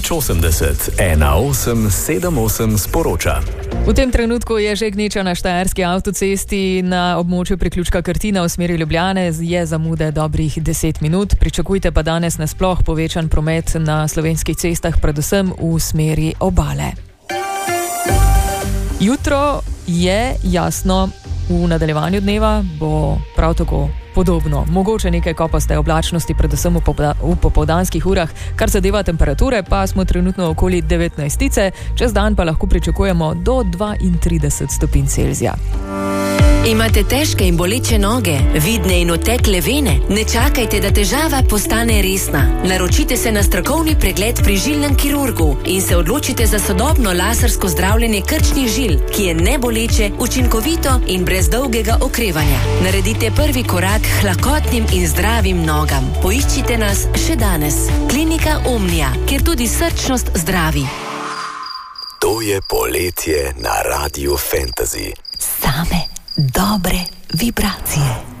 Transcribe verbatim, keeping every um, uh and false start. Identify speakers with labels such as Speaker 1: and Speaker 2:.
Speaker 1: nič osemdeset, ena osem sedem osem sporoča.
Speaker 2: V tem trenutku je že gneča na štajerski avtocesti na območju priključka Krtina v smeri Ljubljane, je zamude dobrih deset minut. Pričakujte pa danes nasploh povečan promet na slovenskih cestah, predvsem v smeri obale. Jutro je jasno, v nadaljevanju dneva bo prav tako podobno. Mogoče nekaj kopaste oblačnosti, predvsem v, popda, v popoldanskih urah. Kar zadeva temperature, pa smo trenutno okoli devetnajstice, čez dan pa lahko pričakujemo do dvaintrideset stopinj Celzija.
Speaker 3: Imate težke in boleče noge, vidne in otekle vene? Ne čakajte, da težava postane resna. Naročite se na strokovni pregled pri žilnem kirurgu in se odločite za sodobno lasersko zdravljenje krčnih žil, ki je neboleče, učinkovito in brez dolgega okrevanja. Naredite prvi korak k lahkotnim in zdravim nogam. Poiščite nas še danes. Klinika Omnia, kjer tudi srčnost zdravi.
Speaker 4: To je poletje na Radiu Fantasy.
Speaker 3: Same dobre vibracije.